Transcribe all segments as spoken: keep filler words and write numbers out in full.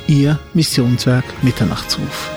Ihr Missionswerk Mitternachtsruf.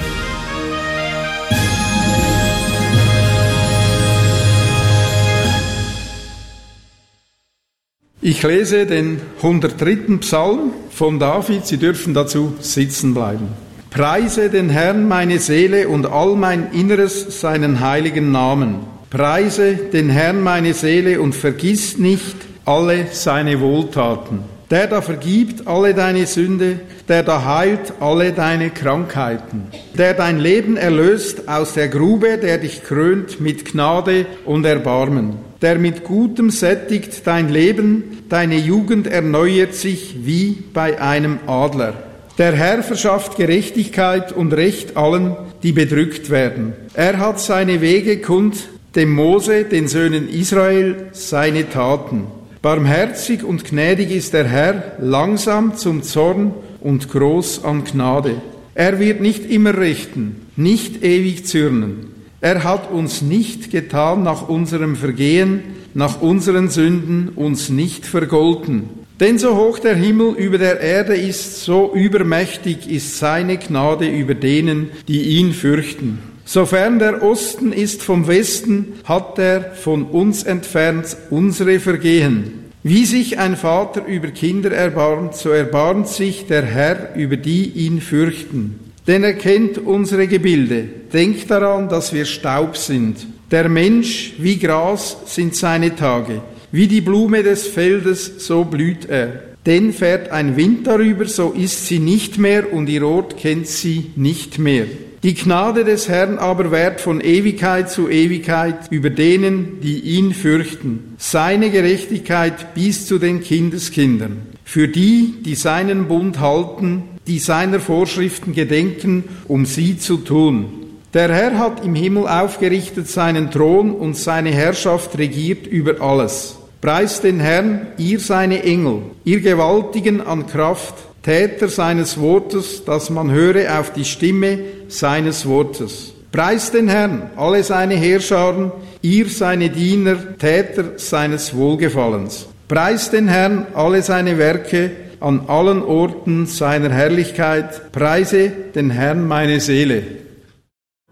Ich lese den hundertdritten Psalm von David. Sie dürfen dazu sitzen bleiben. Preise den Herrn meine Seele und all mein Inneres seinen heiligen Namen. Preise den Herrn meine Seele und vergiss nicht alle seine Wohltaten. Der da vergibt alle deine Sünde, der da heilt alle deine Krankheiten. Der dein Leben erlöst aus der Grube, der dich krönt mit Gnade und Erbarmen. Der mit Gutem sättigt dein Leben, deine Jugend erneuert sich wie bei einem Adler. Der Herr verschafft Gerechtigkeit und Recht allen, die bedrückt werden. Er hat seine Wege kund, dem Mose, den Söhnen Israel, seine Taten. Barmherzig und gnädig ist der Herr, langsam zum Zorn und groß an Gnade. Er wird nicht immer richten, nicht ewig zürnen. Er hat uns nicht getan nach unserem Vergehen, nach unseren Sünden uns nicht vergolten. Denn so hoch der Himmel über der Erde ist, so übermächtig ist seine Gnade über denen, die ihn fürchten. Sofern der Osten ist vom Westen, hat er von uns entfernt unsere Vergehen. Wie sich ein Vater über Kinder erbarmt, so erbarmt sich der Herr über die ihn fürchten. Denn er kennt unsere Gebilde. Denkt daran, dass wir Staub sind. Der Mensch wie Gras sind seine Tage. Wie die Blume des Feldes, so blüht er. Denn fährt ein Wind darüber, so ist sie nicht mehr und ihr Ort kennt sie nicht mehr. Die Gnade des Herrn aber währt von Ewigkeit zu Ewigkeit über denen, die ihn fürchten. Seine Gerechtigkeit bis zu den Kindeskindern. Für die, die seinen Bund halten, die seiner Vorschriften gedenken, um sie zu tun. Der Herr hat im Himmel aufgerichtet seinen Thron und seine Herrschaft regiert über alles. Preist den Herrn, ihr seine Engel, ihr Gewaltigen an Kraft, Täter seines Wortes, dass man höre auf die Stimme seines Wortes. Preist den Herrn, alle seine Heerscharen, ihr seine Diener, Täter seines Wohlgefallens. Preist den Herrn, alle seine Werke, an allen Orten seiner Herrlichkeit. Preise den Herrn meine Seele.